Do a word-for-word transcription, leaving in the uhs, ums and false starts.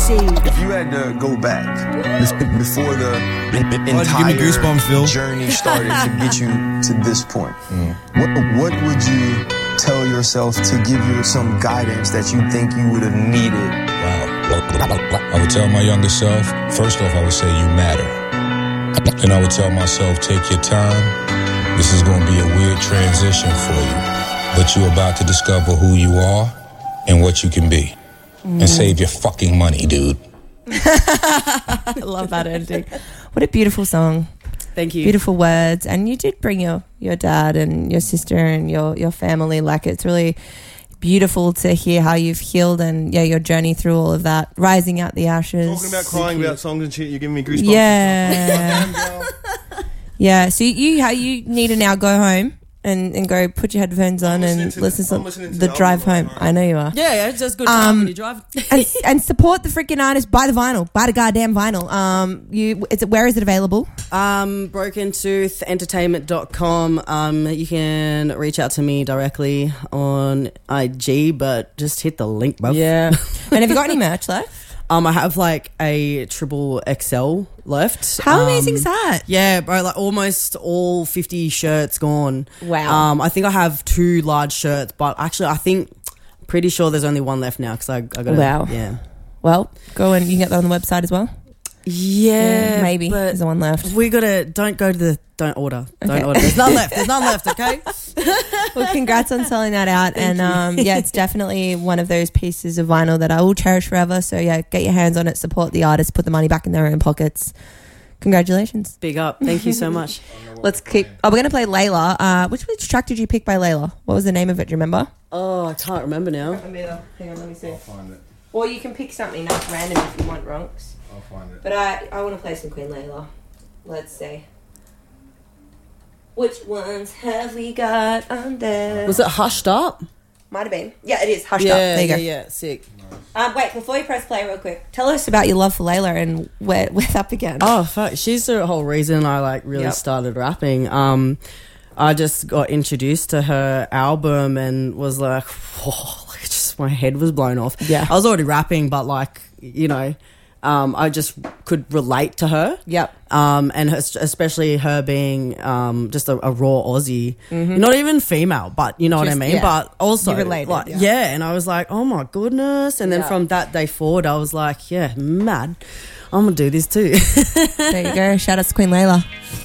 received. If you had to go back before the Oh, entire give me goosebumps, Phil. journey started to get you to this point, mm. what, what would you tell yourself to give you some guidance that you think you would have needed? Wow. I would tell my younger self, first off, I would say you matter. And I would tell myself, take your time. This is going to be a weird transition for you. But you're about to discover who you are and what you can be. Mm. And save your fucking money, dude. I love that ending. What a beautiful song. Thank you. Beautiful words. And you did bring your, your dad and your sister and your, your family. Like, it's really beautiful to hear how you've healed and, yeah, your journey through all of that. Rising out the ashes. Talking about crying about songs and shit, you're giving me goosebumps. Yeah. Yeah. So you, how you need to now go home and, and go put your headphones on and listen to, to the, the drive home. Right. I know you are. Yeah, yeah, it's just good time um, when you drive. and, and support the freaking artist. Buy the vinyl. Buy the goddamn vinyl. Um, you, it's, where is it available? Um, broken tooth entertainment dot com. Um, you can reach out to me directly on I G, but just hit the link, bro. Yeah. And have you got any merch left? Um, I have like a triple X L left. How um, amazing is that? Yeah, bro, like almost all fifty shirts gone. Wow. Um, I think I have two large shirts, but actually I think, pretty sure there's only one left now because I, I got Wow. Yeah. Well, go and you can get that on the website as well. Yeah, yeah maybe. But there's one left. We gotta, don't go to the, don't order. Don't okay. order. There's none left. There's none left, okay? Well, congrats on selling that out. And um, yeah, it's definitely one of those pieces of vinyl that I will cherish forever. So yeah, get your hands on it, support the artists, put the money back in their own pockets. Congratulations. Big up. Thank you so much. Let's keep, oh, we're going to play Layla. Uh, which, which track did you pick by Layla? What was the name of it? Do you remember? Oh, I can't remember now. Hang on, let me see. I'll find it. Or you can pick something that's random if you want, Ronks. I'll find it. But I, I want to play some Queen Layla. Let's see. Which ones have we got on there? Was it Hushed Up? Might have been. Yeah, it is. Hushed yeah, Up. There you yeah, go. yeah, sick. Um, wait, before you press play real quick, tell us about your love for Layla and where, where's up again. Oh, fuck. She's the whole reason I, like, really yep. started rapping. Um, I just got introduced to her album and was like, whoa, like, just my head was blown off. Yeah. I was already rapping, but, like, you know... Um, I just could relate to her. Yep. Um, and her, especially her being um, just a, a raw Aussie, mm-hmm. not even female, but you know just, what I mean. Yeah. But also, related, like, yeah. yeah. And I was like, oh my goodness. And then yep. from that day forward, I was like, yeah, mad. I'm gonna do this too. There you go. Shout out to Queen Layla.